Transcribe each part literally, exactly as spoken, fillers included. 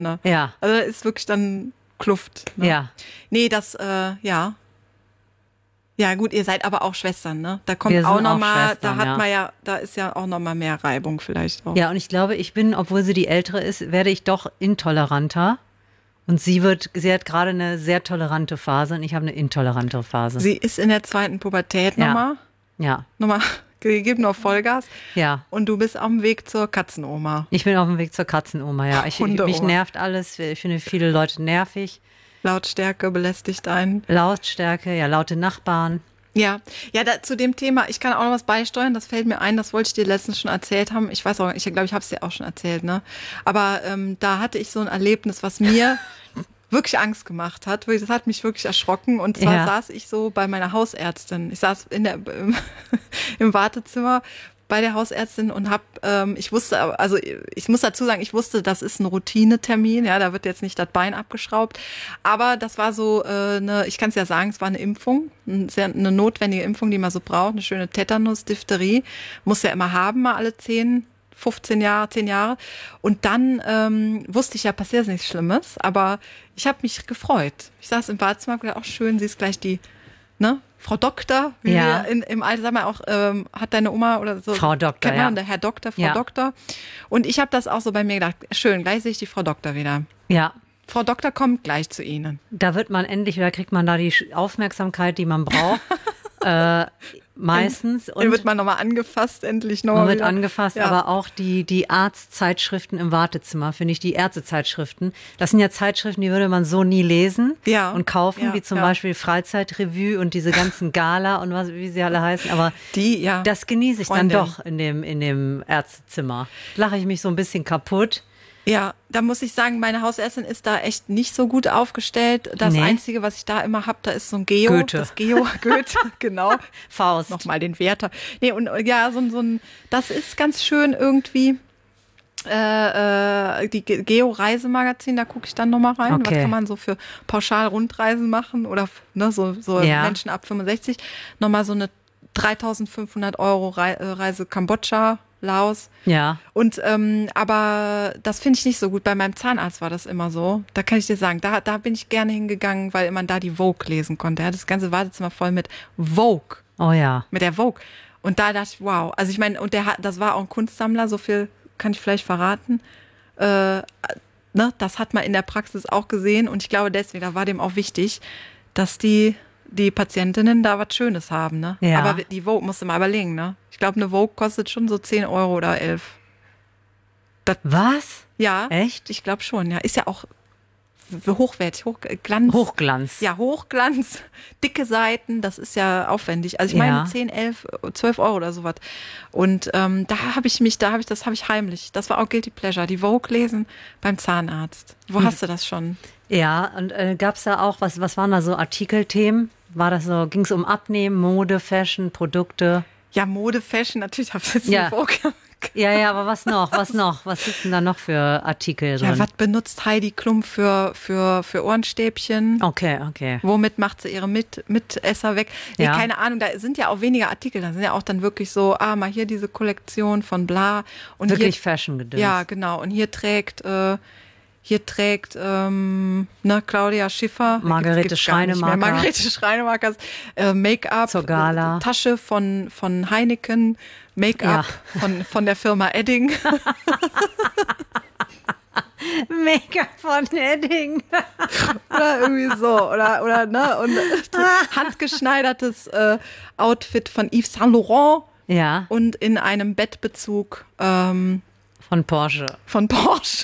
Ne? Ja. Also da ist wirklich dann Kluft. Ne? Ja. Nee, das, äh, ja. Ja gut, ihr seid aber auch Schwestern, ne? Da kommt Wir auch sind auch nochmal, da Schwestern, hat ja. man ja, da ist ja auch nochmal mehr Reibung vielleicht auch. Ja, und ich glaube, ich bin, obwohl sie die Ältere ist, werde ich doch intoleranter. Und sie wird, sie hat gerade eine sehr tolerante Phase und ich habe eine intolerante Phase. Sie ist in der zweiten Pubertät Ja. nochmal. Ja, Nochmal, gib noch Vollgas. ja. Und du bist auf dem Weg zur Katzenoma. Ich bin auf dem Weg zur Katzenoma, ja. Ich, ich, Hundeoma. mich nervt alles. Ich finde viele Leute nervig. Lautstärke belästigt einen. Lautstärke, ja, laute Nachbarn. Ja, ja, da, zu dem Thema, ich kann auch noch was beisteuern, das fällt mir ein, das wollte ich dir letztens schon erzählt haben. Ich weiß auch, ich glaube, ich habe es dir auch schon erzählt, ne? Aber ähm, da hatte ich so ein Erlebnis, was mir wirklich Angst gemacht hat. Das hat mich wirklich erschrocken. Und zwar Ja. saß ich so bei meiner Hausärztin. Ich saß in der, im, im Wartezimmer bei der Hausärztin und hab, ähm, ich wusste, also ich muss dazu sagen, ich wusste, das ist ein Routinetermin, ja, da wird jetzt nicht das Bein abgeschraubt, aber das war so äh, eine, ich kann es ja sagen, es war eine Impfung, eine, sehr, eine notwendige Impfung, die man so braucht, eine schöne Tetanus, Diphtherie, muss ja immer haben, mal alle zehn, fünfzehn Jahre, zehn Jahre. Und dann ähm, wusste ich ja, passiert nichts Schlimmes, aber ich habe mich gefreut. Ich saß im Wartezimmer und gedacht, auch schön, sie ist gleich die, ne, Frau Doktor, wie Ja. wir in, im Alter, sag mal auch, ähm, hat deine Oma oder so. Frau Doktor, kennt man, ja. der Herr Doktor, Frau Ja. Doktor. Und ich habe das auch so bei mir gedacht, schön, gleich sehe ich die Frau Doktor wieder. Ja, Frau Doktor kommt gleich zu Ihnen. da wird man endlich, da kriegt man da die Sch- Aufmerksamkeit, die man braucht. äh, meistens. Und Dann wird man nochmal angefasst, endlich nochmal man wird wieder. angefasst, Ja. aber auch die, die Arztzeitschriften im Wartezimmer, finde ich, die Ärztezeitschriften. Das sind ja Zeitschriften, die würde man so nie lesen Ja. und kaufen, Ja, wie zum ja. Beispiel Freizeitrevue und diese ganzen Gala und was, wie sie alle heißen. Aber Die, ja. das genieße ich Freundin. dann doch in dem, in dem Ärztezimmer. Lache ich mich so ein bisschen kaputt. Ja, da muss ich sagen, meine Hausärztin ist da echt nicht so gut aufgestellt. Das Nee. Einzige, was ich da immer hab, da ist so ein Geo. Goethe. Das Geo, Goethe, genau. Faust. Nochmal den Werther. Nee, und äh, ja, so, ein- so ein, das ist ganz schön irgendwie. Äh, äh, die Ge- Geo-Reisemagazin, da gucke ich dann nochmal rein. Okay. Was kann man so für Pauschal-Rundreisen machen oder ne, so, so Ja. Menschen ab fünfundsechzig. Nochmal so eine dreitausendfünfhundert Euro Rei- äh, Reise Kambodscha, Laos. Ja. Und ähm, aber das finde ich nicht so gut. Bei meinem Zahnarzt war das immer so. Da kann ich dir sagen, da, da bin ich gerne hingegangen, weil man da die Vogue lesen konnte. Er hat das ganze Wartezimmer voll mit Vogue, Oh ja. mit der Vogue. Und da dachte ich, wow. Also ich meine, und der hat, das war auch ein Kunstsammler, so viel kann ich vielleicht verraten. Äh, ne, das hat man in der Praxis auch gesehen. Und ich glaube deswegen, da war dem auch wichtig, dass die die Patientinnen da was Schönes haben, ne? Ja. Aber die Vogue musst du mal überlegen, ne? Ich glaube, eine Vogue kostet schon so zehn Euro oder elf. Was? Ja. Echt? Ich glaube schon, ja. Ist ja auch w- hochwertig, Hochglanz. Hochglanz. Ja, Hochglanz, dicke Seiten, das ist ja aufwendig. Also ich meine Ja. zehn, elf, zwölf Euro oder sowas. Und ähm, da habe ich mich, da habe ich, das habe ich heimlich. Das war auch Guilty Pleasure. Die Vogue lesen beim Zahnarzt. Wo Hm. hast du das schon? Ja, und äh, gab es da auch, was, was waren da so Artikelthemen? War das so, ging es um Abnehmen, Mode, Fashion, Produkte? Ja, Mode, Fashion, natürlich habe ich jetzt Ja. die Vogue. Ja, ja, aber was noch? Was noch? Was gibt's denn da noch für Artikel drin? Ja, was benutzt Heidi Klum für, für, für Ohrenstäbchen? Okay, okay. Womit macht sie ihre Mit Mitesser weg? Nee, Ja. keine Ahnung, da sind ja auch weniger Artikel. Da sind ja auch dann wirklich so, ah, mal hier diese Kollektion von bla. Und Wirklich hier, Fashion gedöns. ja, genau. Und hier trägt, äh, hier trägt ähm, ne, Claudia Schiffer. Margarete Gibt's gar nicht mehr. Schreinemarker. Margarete Schreinemarkers äh, Make-up. Zur Gala. äh, Tasche von, von Heineken. Make-up von, von der Firma Edding. Mega von Edding. Oder irgendwie so. Oder, oder ne? Und handgeschneidertes äh, Outfit von Yves Saint Laurent Ja, und in einem Bettbezug ähm, von Porsche. von Porsche.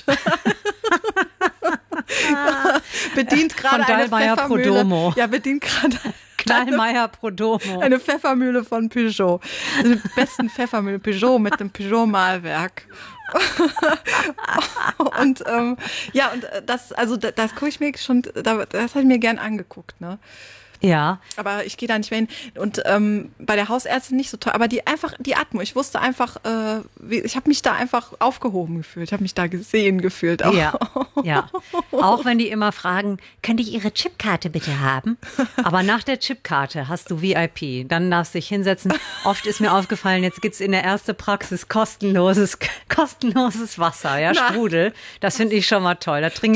bedient gerade Von eine Dallmayr Pfeffermühle. Prodomo. Ja, bedient gerade Knallmeier Prodomo. eine Pfeffermühle von Peugeot. Also die besten Pfeffermühle Peugeot mit dem Peugeot-Malwerk. Und ähm, ja, und das, also das, das gucke ich mir schon, das habe ich mir gern angeguckt, ne? Ja, Aber ich gehe da nicht mehr hin. Und ähm, bei der Hausärztin nicht so toll. Aber die einfach, die Atmo, ich wusste einfach, äh, wie, ich habe mich da einfach aufgehoben gefühlt. Ich habe mich da gesehen gefühlt. Auch. ja, ja. Auch wenn die immer fragen, könnte ich Ihre Chipkarte bitte haben? Aber nach der Chipkarte hast du V I P. Dann darfst du dich hinsetzen. Oft ist mir aufgefallen, jetzt gibt's in der ersten Praxis kostenloses, kostenloses Wasser, ja, Na. Sprudel. Das finde ich schon mal toll. Da trinke